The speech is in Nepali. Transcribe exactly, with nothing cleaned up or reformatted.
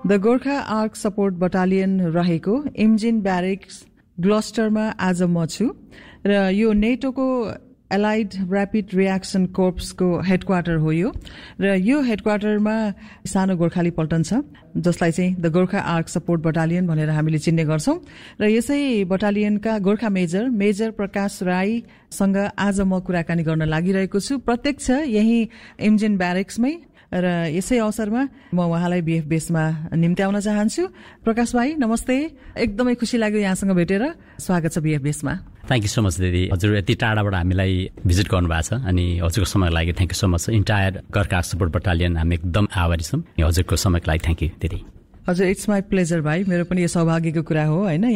The Gorkha arc support battalion रहेको इम्जिन ब्यारेक्स ग्लस्टरमा आज म छु र यो नेटोको एलाइड ऱ्यापिड रियाक्सन कोर्प्सको हेडक्वार्टर हो यो र यो हेडक्वार्टरमा सानो गोर्खाली पल्टन छ जसलाई चाहिँ the Gorkha arc support battalion भनेर हामीले चिन्ने गर्छौं र यसै बटालियनका गोर्खा मेजर मेजर प्रकाश राईसँग आज म कुराकानी गर्न लागिरहेको छु प्रत्यक्ष यही इम्जिन ब्यारेक्समै र यसै अवसरमा म उहाँलाई बीएफ बेसमा निम्त्याउन चाहन्छु। प्रकाश भाइ नमस्ते, एकदमै खुसी लाग्यो यहाँसँग भेटेर। स्वागत छ BF बेसमा। Thank you so much दिदी, हजुर यति टाढाबाट हामीलाई भिजिट गर्नुभएको छ अनि हजुरको समयको लागि thank you so much. Entire Gorkha support battalion हामी एकदम आभारी छौँ हजुरको समयको लागि। थ्याङ्क यू दिदी। हजुर इट्स माई प्लेजर भाइ, मेरो पनि यो सौभाग्यको कुरा हो हैन।